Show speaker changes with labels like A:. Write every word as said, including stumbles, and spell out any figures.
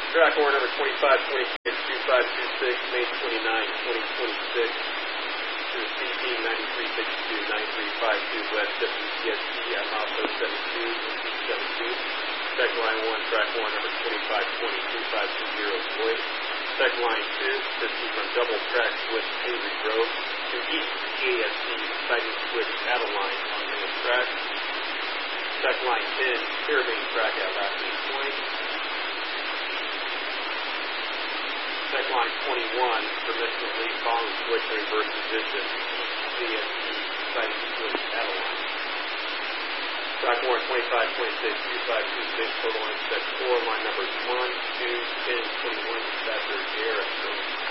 A: Track order number twenty-five twenty-six, two five two six, May twenty-ninth, twenty twenty-six. To the C P ninety-three fifty-two, ninety-three fifty-two, West W T S P at mile oh seven two, seven two. Check line one, track one, number twenty-five twenty, two five two zero, void. Check line two, proceed from double track switch Avery Road to east A S C, sighting switch Adeline on main track. Check line ten, clear main track at last eight point. Check line twenty-one, permission to leave following switch in reverse position, A S C, sighting switch Adeline. Track one, twenty-five twenty-six, two five two six, total line check four, line numbers one, two, ten, twenty-one, dispatcher, Air,